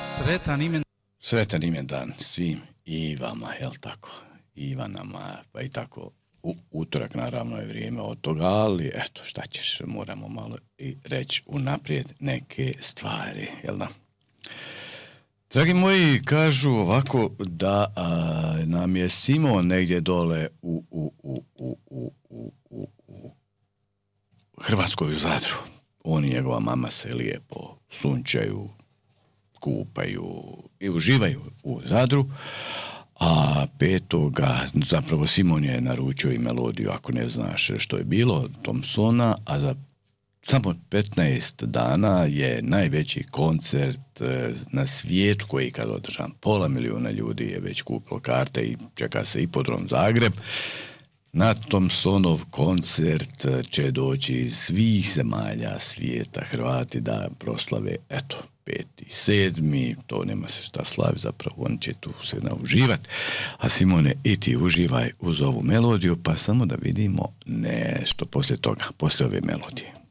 Sretan imendan svim i vama, jel tako? I Ivanama, pa i tako. Utorak naravno je vrijeme od toga, ali eto, šta ćeš, moramo malo i reći unaprijed neke stvari, jel da? Dragi moji, kažu ovako da nam je Simon negdje dole u Hrvatskoj u Zadru. On i njegova mama se lijepo sunčaju, kupaju i uživaju u Zadru. A petoga, zapravo Simon je naručio i melodiju, ako ne znaš što je bilo, Thompsona, a za samo 15 dana je najveći koncert na svijetu koji je kad održan. 500.000 ljudi je već kupilo karte i čeka se Ipodrom Zagreb. Na Thompsonov koncert će doći iz svih zemalja svijeta Hrvati da proslave, eto, 5.7. To nema se šta slavi, zapravo oni će tu se nauživati. A Simone, i ti uživaj uz ovu melodiju, pa samo da vidimo nešto poslije toga, poslije ove melodije.